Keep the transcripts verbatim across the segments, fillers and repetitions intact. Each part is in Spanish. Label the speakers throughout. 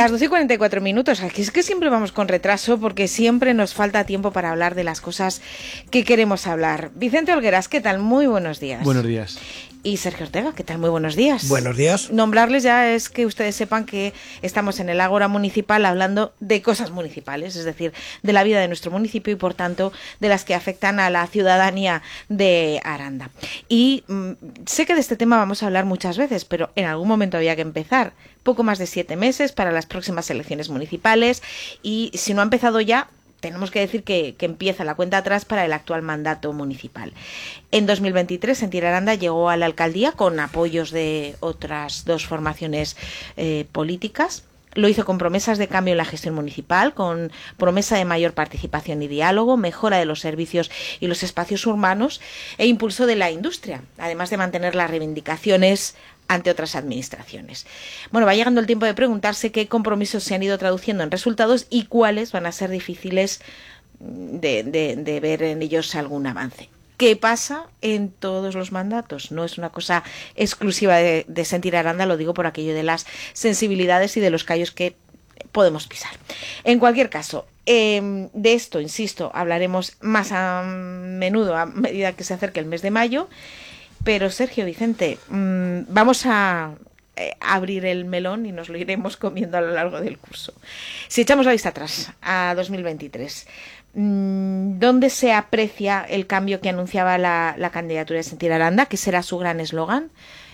Speaker 1: Las doce y cuarenta y cuatro minutos. Aquí es que siempre vamos con retraso porque siempre nos falta tiempo para hablar de las cosas que queremos hablar. Vicente Olgueras, ¿qué tal? Muy buenos días.
Speaker 2: Buenos días.
Speaker 1: Y Sergio Ortega, ¿qué tal? Muy buenos días.
Speaker 3: Buenos días.
Speaker 1: Nombrarles ya es que ustedes sepan que estamos en el Ágora Municipal hablando de cosas municipales, es decir, de la vida de nuestro municipio y, por tanto, de las que afectan a la ciudadanía de Aranda. Y mmm, sé que de este tema vamos a hablar muchas veces, pero en algún momento había que empezar. Poco más de siete meses para las próximas elecciones municipales y, si no ha empezado ya, tenemos que decir que, que empieza la cuenta atrás para el actual mandato municipal. En dos mil veintitrés, Sentir Aranda llegó a la alcaldía con apoyos de otras dos formaciones eh, políticas. Lo hizo con promesas de cambio en la gestión municipal, con promesa de mayor participación y diálogo, mejora de los servicios y los espacios urbanos e impulso de la industria, además de mantener las reivindicaciones ante otras administraciones. Bueno, va llegando el tiempo de preguntarse qué compromisos se han ido traduciendo en resultados y cuáles van a ser difíciles de, de, de ver en ellos algún avance. ¿Qué pasa en todos los mandatos? No es una cosa exclusiva de, de Sentir Aranda, lo digo por aquello de las sensibilidades y de los callos que podemos pisar. En cualquier caso, eh, de esto, insisto, hablaremos más a menudo a medida que se acerque el mes de mayo. Pero Sergio, Vicente, mmm, vamos a eh, abrir el melón y nos lo iremos comiendo a lo largo del curso. Si echamos la vista atrás, a dos mil veintitrés, mmm, ¿dónde se aprecia el cambio que anunciaba la, la candidatura de Sentir Aranda, que será su gran eslogan?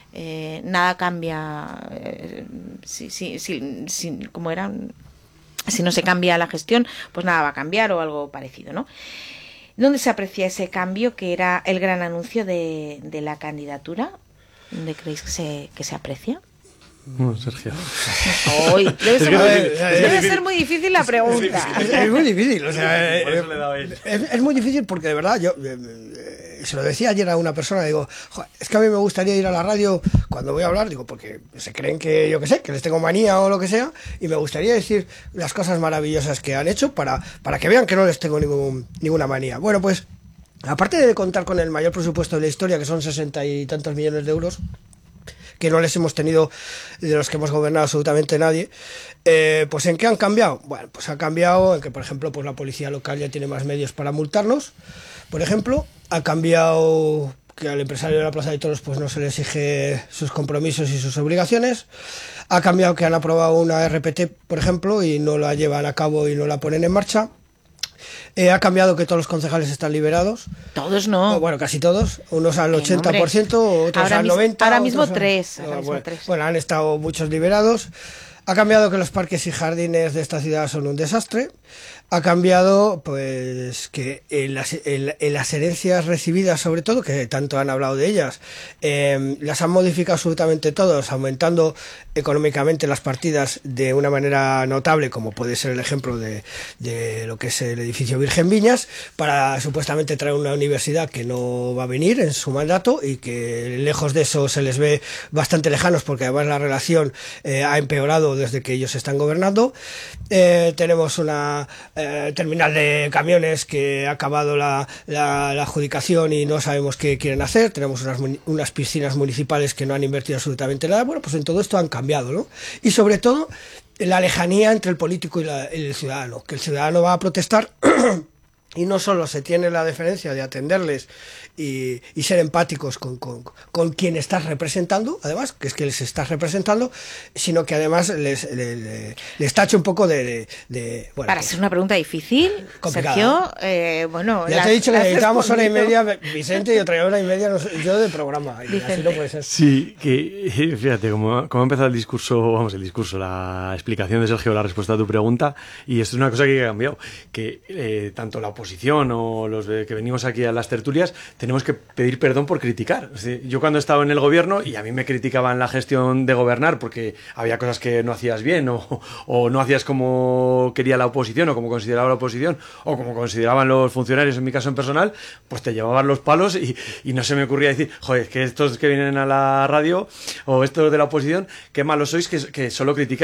Speaker 1: Eh, nada cambia, eh, si, si, si, si, ¿cómo era? Si no se cambia la gestión, pues nada va a cambiar o algo parecido, ¿no? ¿Dónde se aprecia ese cambio que era el gran anuncio de, de la candidatura? ¿Dónde creéis que se, que se aprecia?
Speaker 2: No, Sergio.
Speaker 1: Hoy, debe ser, muy, debe ser muy difícil la pregunta.
Speaker 3: Es, es muy difícil, o sea, eh, es, es muy difícil porque de verdad yo eh, se lo decía ayer a una persona, digo, es que a mí me gustaría ir a la radio cuando voy a hablar, digo, porque se creen que yo qué sé, que les tengo manía o lo que sea, y me gustaría decir las cosas maravillosas que han hecho para, para que vean que no les tengo ningún, ninguna manía. Bueno, pues, aparte de contar con el mayor presupuesto de la historia, que son sesenta y tantos millones de euros, que no les hemos tenido de los que hemos gobernado absolutamente nadie, eh, pues ¿en qué han cambiado? Bueno, pues ha cambiado en que, por ejemplo, pues la policía local ya tiene más medios para multarnos, por ejemplo, ha cambiado que al empresario de la Plaza de Toros pues no se le exige sus compromisos y sus obligaciones, ha cambiado que han aprobado una R P T, por ejemplo, y no la llevan a cabo y no la ponen en marcha. Eh, ha cambiado que todos los concejales están liberados.
Speaker 1: Todos no.
Speaker 3: O, bueno, casi todos. Unos al ochenta por ciento, otros
Speaker 1: ahora
Speaker 3: al noventa por ciento.
Speaker 1: Ahora mismo
Speaker 3: otros
Speaker 1: tres.
Speaker 3: al,
Speaker 1: ahora
Speaker 3: no,
Speaker 1: mismo
Speaker 3: bueno,
Speaker 1: tres.
Speaker 3: Bueno, han estado muchos liberados. Ha cambiado que los parques y jardines de esta ciudad son un desastre. Ha cambiado pues que en las, en, en las herencias recibidas, sobre todo, que tanto han hablado de ellas, eh, las han modificado absolutamente todos, aumentando económicamente las partidas de una manera notable, como puede ser el ejemplo de, de lo que es el edificio Virgen Viñas, para supuestamente traer una universidad que no va a venir en su mandato y que lejos de eso se les ve bastante lejanos, porque además la relación eh, ha empeorado desde que ellos están gobernando. Eh, tenemos una eh, terminal de camiones que ha acabado la, la, la adjudicación y no sabemos qué quieren hacer. Tenemos unas, unas piscinas municipales que no han invertido absolutamente nada. Bueno, pues en todo esto han cambiado, ¿no? Y sobre todo la lejanía entre el político y, la, y el ciudadano, que el ciudadano va a protestar y no solo se tiene la deferencia de atenderles y, y ser empáticos con, con, con quien estás representando, además, que es que les estás representando, sino que además les, les, les, les tacha un poco de... de, de bueno,
Speaker 1: Para
Speaker 3: pues,
Speaker 1: ser una pregunta difícil,
Speaker 3: complicada,
Speaker 1: Sergio,
Speaker 3: ¿no?
Speaker 1: eh, bueno...
Speaker 3: Ya
Speaker 1: las,
Speaker 3: te he dicho que necesitábamos hora y
Speaker 1: respondido.
Speaker 3: media, Vicente, y otra hora y media yo de programa, y
Speaker 1: Vicente.
Speaker 3: así no puede ser.
Speaker 2: Sí, que fíjate, como, como ha empezado el discurso, vamos, el discurso, la explicación de Sergio, la respuesta a tu pregunta, y esto es una cosa que ha cambiado, que eh, tanto la oposición o los de, que venimos aquí a las tertulias, tenemos que pedir perdón por criticar. Es decir, yo cuando estaba en el gobierno y a mí me criticaban la gestión de gobernar porque había cosas que no hacías bien o, o no hacías como quería la oposición o como consideraba la oposición o como consideraban los funcionarios, en mi caso en personal, pues te llevaban los palos y, y no se me ocurría decir, joder, que estos que vienen a la radio o estos de la oposición, qué malos sois que, que solo criticáis.